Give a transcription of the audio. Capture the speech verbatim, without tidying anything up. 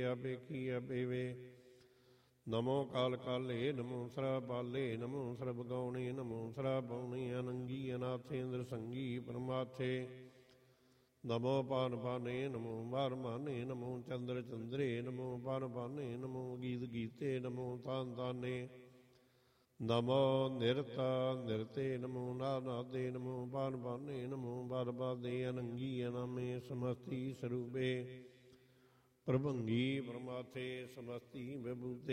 ਆਪੇਖੀ ਆਪੇਵੇ। ਨਮੋ ਕਾਲ ਕਾਲੇ ਨਮੋ ਸਰਾ ਪਾਲੇ ਨਮੋ ਸਰਬ ਗੌਣੇ ਨਮੋ ਸਰਾ ਪੌਣੇ ਅਨੰਗੀ ਅਨਾਥੇਂਦਰ ਸੰਗੀ ਪਰਮਾਥੇ। ਨਮੋ ਪਾਨ ਪਾਨੇ ਨਮੋ ਮਾਰ ਮਾਨੇ ਨਮੋ ਚੰਦਰ ਚੰਦਰੇ ਨਮੋ ਪਾਨ ਪਾਨੇ ਨਮੋ ਗੀਤ ਗੀਤੇ ਨਮੋ ਤਾਨ ਤਾਨੇ। ਨਮੋ ਨਿਰਤਾ ਨਿਰਤੇ ਨਮੋ ਨਾਨਾਦੇ ਨਮੋ ਪਾਨ ਪਾਨੇ ਨਮੋ ਬਾਰ ਬਾਦੇ ਅਨੰਗੀ ਅਨਾਮੇ ਸਮਸਤੀ ਸਰੂਪੇ। ਪ੍ਰਭੰਗੀ ਪਰਮਾਥੇ ਸਮਸਤੀ ਵਿਭੂਤੇ।